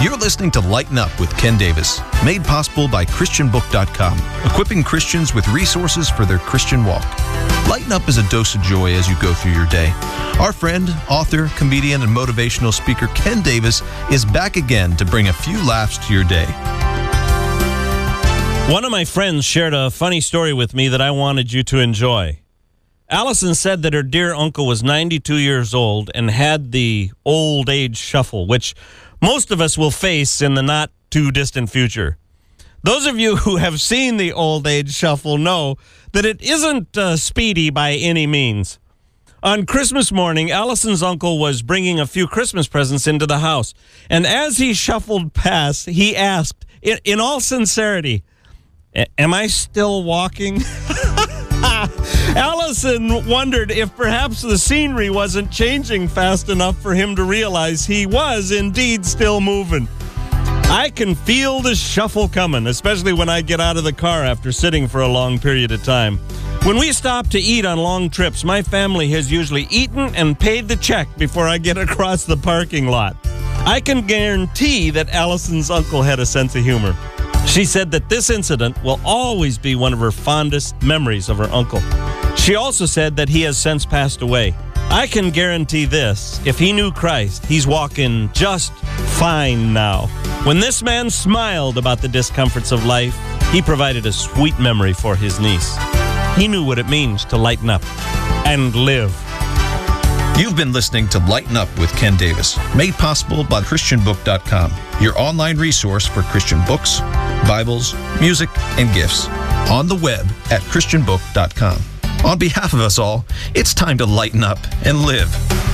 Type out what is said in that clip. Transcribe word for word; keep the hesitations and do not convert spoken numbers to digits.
You're listening to Lighten Up with Ken Davis, made possible by Christian Book dot com, equipping Christians with resources for their Christian walk. Lighten Up is a dose of joy as you go through your day. Our friend, author, comedian, and motivational speaker Ken Davis is back again to bring a few laughs to your day. One of my friends shared a funny story with me that I wanted you to enjoy. Allison said that her dear uncle was ninety-two years old and had the old age shuffle, which most of us will face in the not too distant future. Those of you who have seen the old age shuffle know that it isn't uh, speedy by any means. On Christmas morning, Allison's uncle was bringing a few Christmas presents into the house, and as he shuffled past, he asked, in, in all sincerity, "Am I still walking?" Allison wondered if perhaps the scenery wasn't changing fast enough for him to realize he was indeed still moving. I can feel the shuffle coming, especially when I get out of the car after sitting for a long period of time. When we stop to eat on long trips, my family has usually eaten and paid the check before I get across the parking lot. I can guarantee that Allison's uncle had a sense of humor. She said that this incident will always be one of her fondest memories of her uncle. She also said that he has since passed away. I can guarantee this: if he knew Christ, he's walking just fine now. When this man smiled about the discomforts of life, he provided a sweet memory for his niece. He knew what it means to lighten up and live. You've been listening to Lighten Up with Ken Davis, made possible by Christian Book dot com, your online resource for Christian books, Bibles, music, and gifts, on the web at Christian Book dot com. On behalf of us all, it's time to lighten up and live.